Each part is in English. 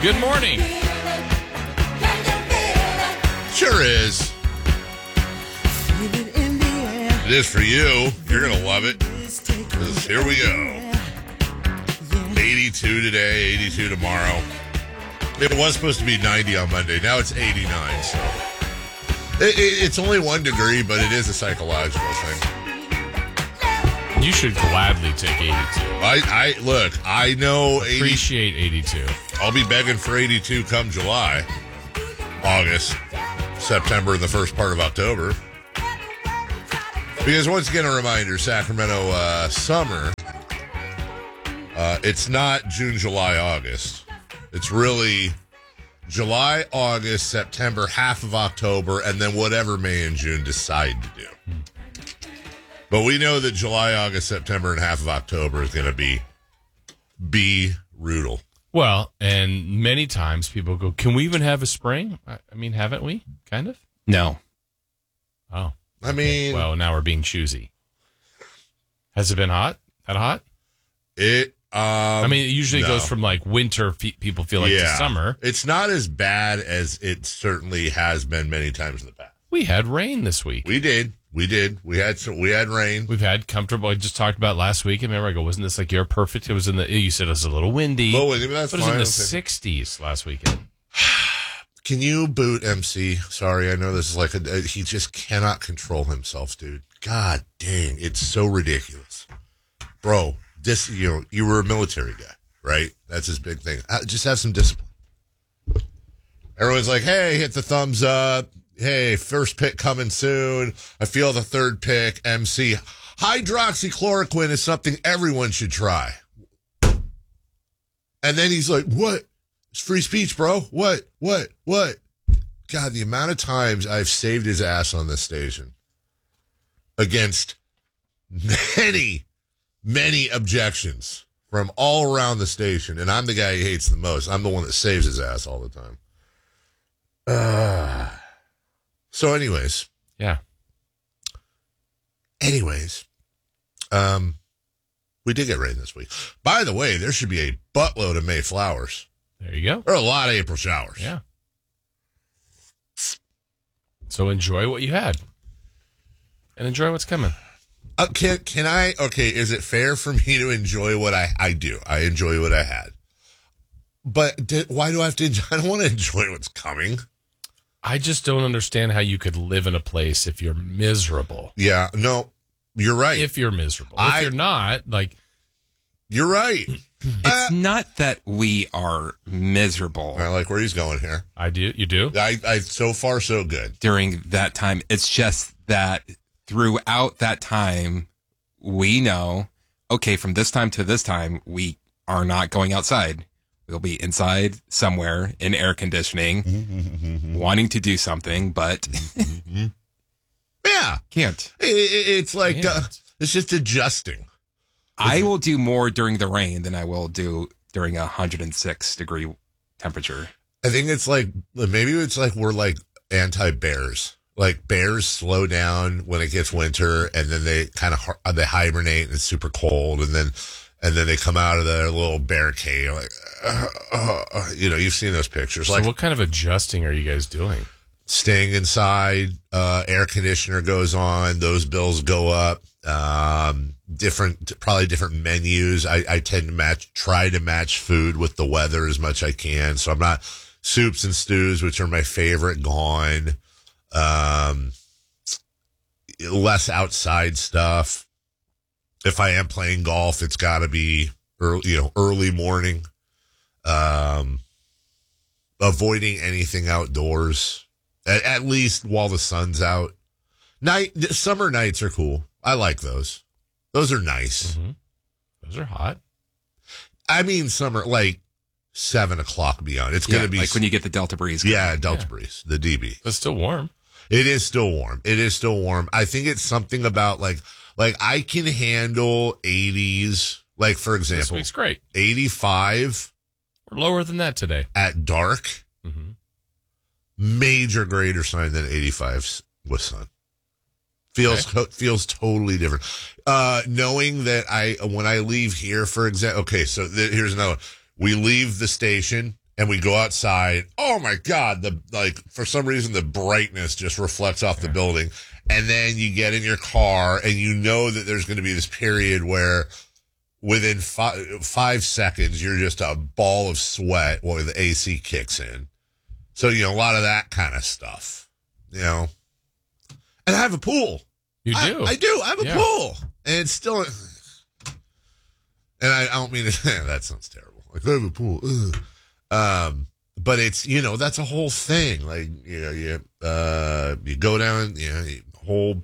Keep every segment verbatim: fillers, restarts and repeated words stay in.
Good morning. Sure is. It is for you. You're going to love it. 'Cause here we go. eighty-two today, eighty-two tomorrow. It was supposed to be ninety on Monday. Now it's eighty-nine, so. It, it, it's only one degree, but it is a psychological thing. You should gladly take eighty-two. I, I look, I know eighty, Appreciate eighty-two. I'll be begging for eighty-two come July, August, September, and the first part of October. Because once again, a reminder, Sacramento uh, summer, uh, it's not June, July, August. It's really July, August, September, half of October, and then whatever May and June decide to do. But we know that July, August, September, and half of October is going to be be brutal. Well, and many times people go, can we even have a spring? I I mean, haven't we? Kind of? No. Oh. I mean, Well, now we're being choosy. Has it been hot? That hot? it. Um, I mean, it usually no. goes from like winter, fe- people feel like, to summer. It's not as bad as it certainly has been many times in the past. We had rain this week. We did. We did. We had some, we had rain. We've had comfortable. I just talked about last week. And remember, I go, wasn't this like you're perfect? It was in the, you said it was a little windy. Well, wait, that's but it was in fine. the Okay. sixties last weekend. Can you boot M C? Sorry, I know this is like a, a, he just cannot control himself, dude. God dang, it's so ridiculous, bro. This, you know, you were a military guy, right? That's his big thing. Uh, just have some discipline. Everyone's like, hey, hit the thumbs up. Hey, first pick coming soon. I feel the third pick, M C. Hydroxychloroquine is something everyone should try. And then he's like, what? It's free speech, bro. What? What? What? God, the amount of times I've saved his ass on this station against many, many objections from all around the station. And I'm the guy he hates the most. I'm the one that saves his ass all the time. Uh, so anyways. Yeah. Anyways. Um, we did get rain this week. By the way, there should be a buttload of May flowers. There you go. There are a lot of April showers. Yeah. So enjoy what you had. And enjoy what's coming. Uh, can can I? Okay, is it fair for me to enjoy what I, I do? I enjoy what I had. But did, why do I have to enjoy? I don't want to enjoy what's coming. I just don't understand how you could live in a place if you're miserable. Yeah, no, you're right. If you're miserable. I- if you're not, like... You're right. It's not that we are miserable I like where he's going here. I do. You do? I, I so far so good. during that time. It's just that throughout that time, we know, okay, from this time to this time, we are not going outside. We'll be inside somewhere in air conditioning, wanting to do something, but Yeah, can't. It- it- it's like Yeah. uh, it's just adjusting. I will do more during the rain than I will do during a one hundred six degree temperature. I think it's like maybe it's like we're like anti-bears. Like bears slow down when it gets winter, and then they kind of they hibernate and it's super cold, and then and then they come out of their little bear cave. Like, uh, uh, uh, you know, you've seen those pictures. So Like what kind of adjusting are you guys doing? staying inside, uh, air conditioner goes on, those bills go up. Um, different, probably different menus. I, I tend to match, try to match food with the weather as much as I can. So I'm not soups and stews, which are my favorite, gone. Um, less outside stuff. If I am playing golf, it's got to be early, you know, early morning. Um, avoiding anything outdoors. At, at least while the sun's out. Night summer nights are cool. I like those. Those are nice. Mm-hmm. Those are hot. I mean, summer like seven o'clock beyond. It's Yeah, gonna be like when you get the Delta breeze. going. yeah, Delta Yeah. breeze, the D B. But it's still warm. It is still warm. It is still warm. I think it's something about like like I can handle eighties. Like for This example, week's great. eighty-five We're lower than that today. at dark. Mm-hmm. Major greater sign than eighty-five with sun. Feels Okay. co- feels totally different. Uh, knowing that I when I leave here, for example, okay, so th- here's another one. We leave the station and we go outside. Oh my God. The, like, for some reason, the brightness just reflects off the building. And then you get in your car and you know that there's going to be this period where within five, five seconds, you're just a ball of sweat while the A C kicks in. So, you know, a lot of that kind of stuff, you know. And I have a pool. You do? I, I do. I have a Yeah. pool. And it's still, and I, I don't mean to, that sounds terrible. Like, I have a pool. Ugh. Um, but it's, you know, that's a whole thing. Like, you know, you, uh, you go down, you know, you whole,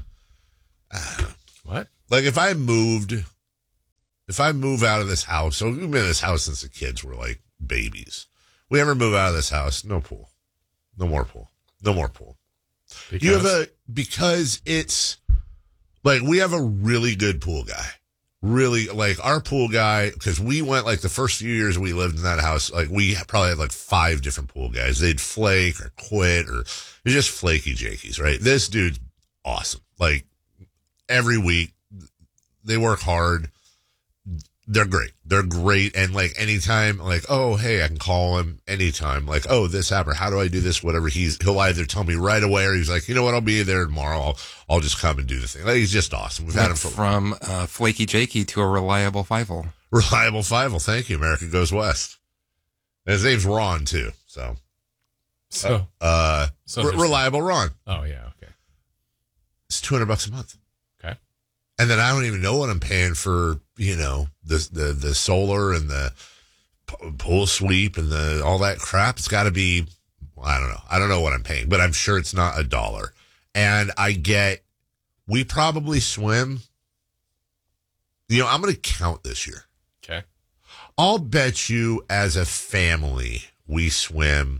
uh, What? like if I moved, if I move out of this house, so we've been in this house since the kids were like babies. We ever move out of this house, no pool. No more pool. No more pool. Because You have a, because it's, like, we have a really good pool guy. Really, like, our pool guy, because we went, like, the first few years we lived in that house, like, we probably had, like, five different pool guys. They'd flake or quit or they're just flaky jakies, right? This dude's awesome. Like, every week, they work hard. They're great. They're great. And like anytime, like, oh, hey, I can call him anytime. Like, oh, this happened. How do I do this? Whatever. He's, he'll either tell me right away or he's like, you know what? I'll be there tomorrow. I'll, I'll just come and do the thing. Like, he's just awesome. We've had him for From uh, flaky Jakey to a reliable Fievel. reliable Fievel. Thank you. America Goes West. And his name's Ron too. So, so. uh, So re- there's- reliable Ron. Oh yeah. Okay. It's two hundred bucks a month. Okay. And then I don't even know what I'm paying for, you know, the the the solar and the p- pool sweep and the all that crap. It's got to be, well, I don't know. I don't know what I'm paying, but I'm sure it's not a dollar. And I get, we probably swim. You know, I'm going to count this year. Okay. I'll bet you as a family, we swim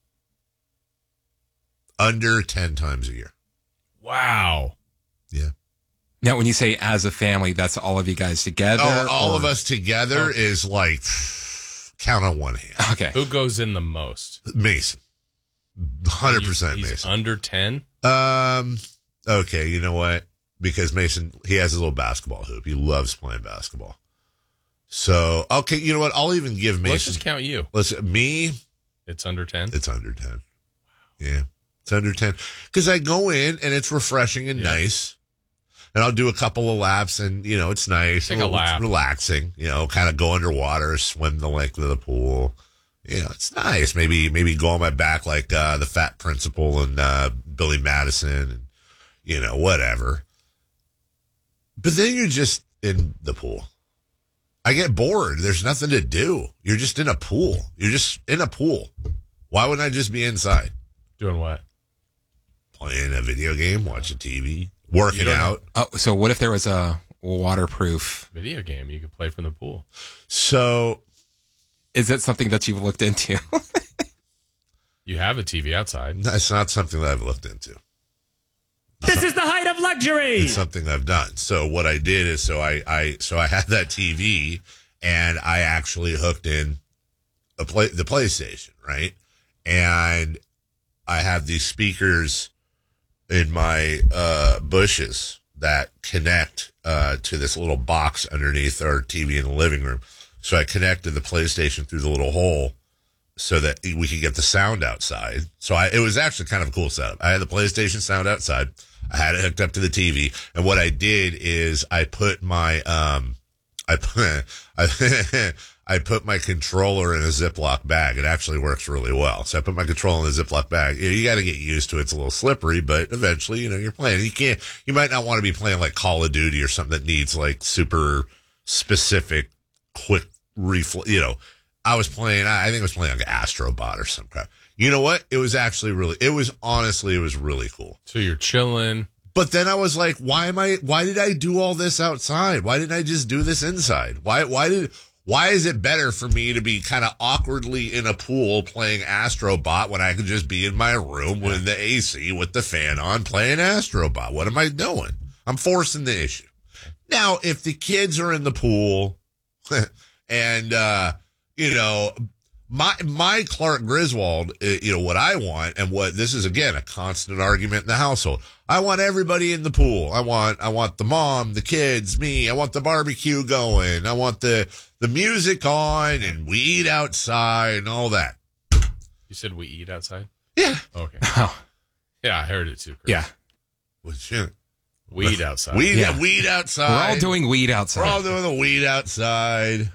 under ten times a year. Wow. Yeah. Now, when you say as a family, that's all of you guys together? Oh, all or- of us together Oh. is like, count on one hand. Okay. Who goes in the most? Mason. one hundred percent He's- he's Mason. under ten. Um, okay, you know what? Because Mason, he has a little basketball hoop. He loves playing basketball. So, okay, you know what? I'll even give Mason. Let's just count you. Let's, me, It's under ten. it's under ten. Yeah, it's under ten. Because I go in and it's refreshing and Yeah. nice. And I'll do a couple of laps and, you know, it's nice. Take a little- lap. Relaxing, you know, kind of go underwater, swim the length of the pool. You know, it's nice. Maybe, maybe go on my back like, uh, the Fat Principal and, uh, Billy Madison and, you know, whatever. But then you're just in the pool. I get bored. There's nothing to do. You're just in a pool. You're just in a pool. Why wouldn't I just be inside? Doing what? Playing a video game, watching T V, You working don't out. Oh, so what if there was a waterproof? Video game you could play from the pool. So, Is that something that you've looked into? You have a T V outside. that's not something that I've looked into. This is the height of luxury. It's something I've done. So what I did is, so I, I, so I had that T V and I actually hooked in a play, the PlayStation, right? And I have these speakers in my, uh, bushes that connect, uh, to this little box underneath our T V in the living room. So I connected the PlayStation through the little hole so that we could get the sound outside. So I, it was actually kind of a cool setup. I had the PlayStation sound outside. I had it hooked up to the T V. And what I did is I put my, um, I put, I, I put my controller in a Ziploc bag. It actually works really well. So I put my controller in a Ziploc bag. You, you got to get used to it. It's a little slippery, but eventually, you know, you're playing. You can't, you might not want to be playing like Call of Duty or something that needs like super specific, quick reflex, you know. I was playing, I think I was playing like Astrobot or some crap. You know what? It was actually really, it was honestly, it was really cool. So you're chilling. But then I was like, why am I, why did I do all this outside? Why didn't I just do this inside? Why, why did, why is it better for me to be kind of awkwardly in a pool playing Astrobot when I could just be in my room with the A C with the fan on playing Astrobot? What am I doing? I'm forcing the issue. Now, if the kids are in the pool and, uh, you know, My my Clark Griswold, uh, you know, what I want, and what this is again a constant argument in the household. I want everybody in the pool. I want I want the mom, the kids, me. I want the barbecue going. I want the the music on, and we eat outside and all that. You said we eat outside? Yeah. Okay. Oh, Yeah, I heard it too, Chris. yeah. Well, shit. Weed outside. Weed, Yeah. weed We're outside. all doing weed outside. We're all doing the weed outside.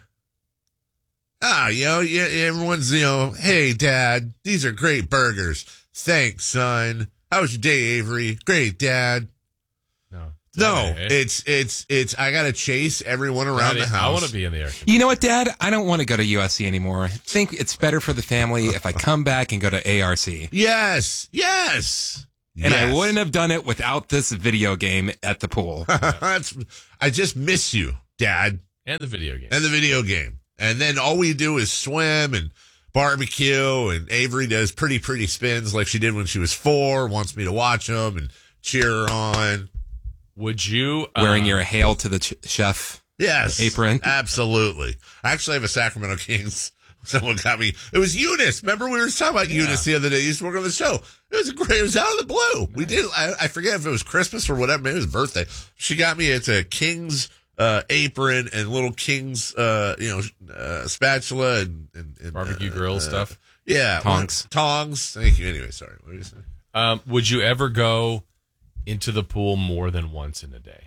Ah, you know, yeah, everyone's, you know, hey, Dad, these are great burgers. Thanks, son. How was your day, Avery? Great, Dad. No. No, Hey, it's, it's, it's, I got to chase everyone around Daddy, the house. I want to be in the air conditioning. You know what, Dad? I don't want to go to U S C anymore. I think it's better for the family if I come back and go to A R C. Yes, yes. And I yes. wouldn't have done it without this video game at the pool. That's, I just miss you, Dad, And the video game. and the video game. And then all we do is swim and barbecue, and Avery does pretty, pretty spins like she did when she was four, wants me to watch them and cheer her on. Would you Wearing uh, your hail to the ch- chef. Yes. Apron. Absolutely. I actually have a Sacramento Kings. Someone got me. It was Eunice. Remember we were talking about Yeah. Eunice the other day. You used to work on the show. It was a great, it was out of the blue. We did, I, I forget if it was Christmas or whatever. Maybe it was birthday. She got me, it's a King's uh, apron and little King's, uh, you know, uh, spatula and, and, and barbecue uh, grill uh, stuff? Yeah. Tongs. Tongs. Thank you. Anyway, sorry. What were you saying? Um, would you ever go into the pool more than once in a day?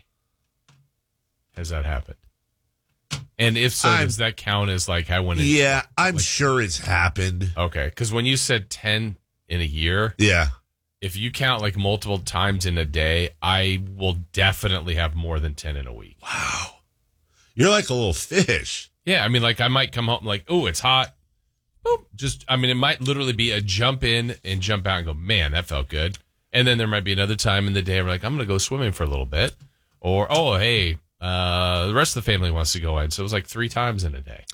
Has that happened? And if so, I'm- does that count as like I went in? Yeah, I'm sure it's happened. Okay, because when you said ten in a year, Yeah. if you count like multiple times in a day, I will definitely have more than ten in a week. Wow. You're like a little fish. Yeah, I mean, like I might come home like, oh, it's hot. Boop. Just, I mean, it might literally be a jump in and jump out and go, man, that felt good. And then there might be another time in the day where like, I'm going to go swimming for a little bit. Or, oh, hey, uh, the rest of the family wants to go in. So it was like three times in a day.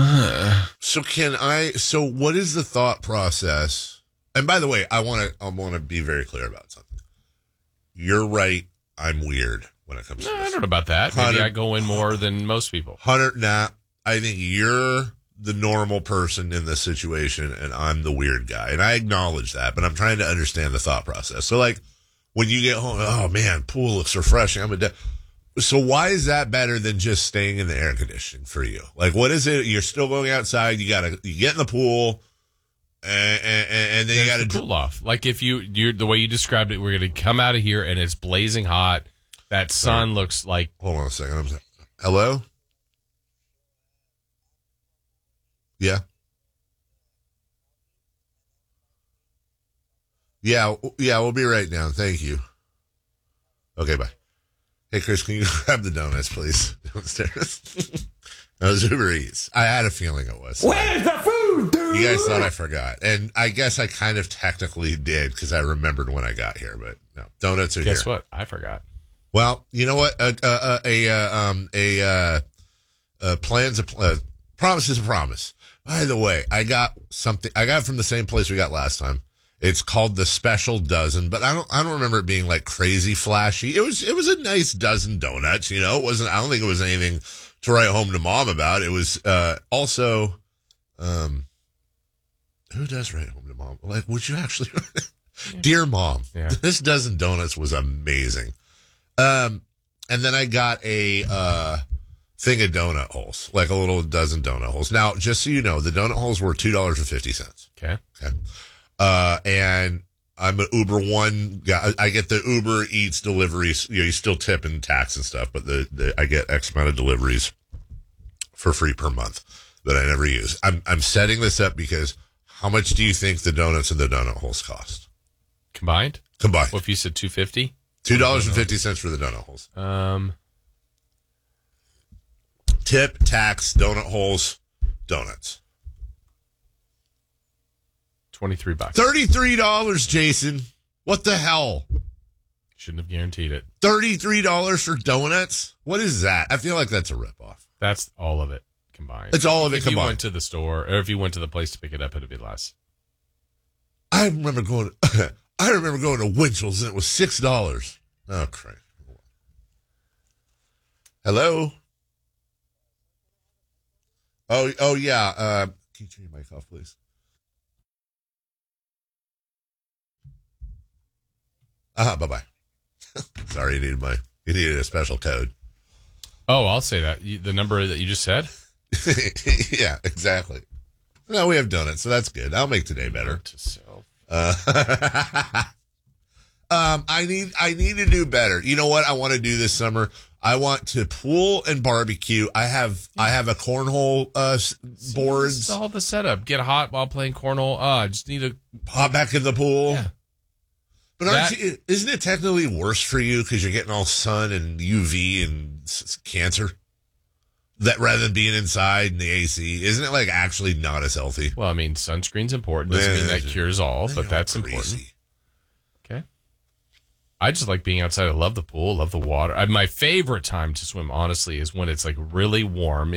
So can I? So what is the thought process? And by the way, I want to. I want to be very clear about something. You're right. I'm weird when it comes No, to I this. don't know about that. Maybe Hundred- I go in more than most people. Hunter, nah. I think you're the normal person in this situation, and I'm the weird guy, and I acknowledge that. But I'm trying to understand the thought process. So, like, when you get home, oh man, pool looks refreshing. I'm a. De- So why is that better than just staying in the air conditioning for you? Like, what is it? You're still going outside. You gotta you get in the pool, and, and, and then you There's gotta the cool off. Like if you, you're the way you described it, we're going to come out of here and it's blazing hot. That sun looks like hold on a second. I'm sorry. Hello. Yeah. Yeah. Yeah. We'll be right down. Thank you. Okay. Bye. Hey, Chris, can you grab the donuts, please, downstairs? That was Uber Eats. I had a feeling it was. Where's the food, dude? You guys thought I forgot. And I guess I kind of technically did because I remembered when I got here. But no, donuts are guess here. what? I forgot. Well, you know what? A, a, a, a, um, a, uh, a plan's a pl- uh, promise is a promise. By the way, I got something. I got it from the same place we got last time. It's called the Special Dozen, but I don't. I don't remember it being like crazy flashy. It was. It was a nice dozen donuts. You know, it wasn't. I don't think it was anything to write home to mom about. It was uh, also. Um, who does write home to mom? Like, would you actually? Dear Mom, Yeah. this dozen donuts was amazing. Um, and then I got a uh, thing of donut holes, like a little dozen donut holes. Now, just so you know, the donut holes were two dollars and fifty cents. Okay. Okay. Uh, and I'm an Uber One guy. I get the Uber Eats deliveries. You know, you still tip and tax and stuff, but the, the I get X amount of deliveries for free per month that I never use. I'm I'm setting this up because how much do you think the donuts and the donut holes cost Combined? combined? What if you said two fifty? Two dollars and fifty cents for the donut holes. Um, Tip, tax, donut holes, donuts. twenty-three bucks. Thirty-three dollars, Jason. What the hell? Shouldn't have guaranteed it. Thirty-three dollars for donuts? What is that? I feel like that's a ripoff. That's all of it combined. It's all of it if you combined. went to the store or if you went to the place to pick it up, it'd be less. I remember going. I remember going to Winchell's and it was six dollars. Oh, Christ! Hello. Oh, oh yeah. Uh, Can you turn your mic off, please? Uh-huh, bye-bye. Sorry, you needed my you needed a special code. Oh, I'll say that. You, the number that you just said? Yeah, exactly. No, we have done it, so that's good. I'll make today better. To self. Uh, um, I need I need to do better. You know what I want to do this summer? I want to pool and barbecue. I have I have a cornhole uh, boards. It's all the setup. Get hot while playing cornhole. Uh, I just need to Pop back in the pool. Yeah. But aren't That- you, isn't it technically worse for you because you're getting all sun and U V and s- cancer? That rather than being inside in the A C, isn't it like actually not as healthy? Well, I mean, sunscreen's important. Doesn't mean that cures all, but that's important. Okay. I just like being outside. I love the pool, love the water. I, my favorite time to swim, honestly, is when it's like really warm